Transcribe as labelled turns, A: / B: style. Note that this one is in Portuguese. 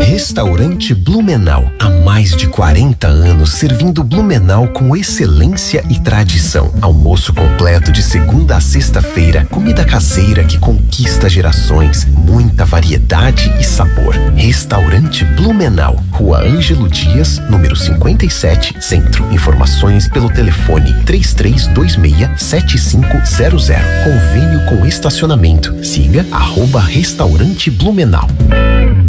A: Restaurante Blumenau. Há mais de 40 anos servindo Blumenau com excelência e tradição. Almoço completo de segunda a sexta-feira. Comida caseira que conquista gerações. Muita variedade e sabor. Restaurante Blumenau. Rua Ângelo Dias, número 57, Centro. Informações pelo telefone 3326-7500. Convênio com estacionamento. Siga @Restaurante Blumenau.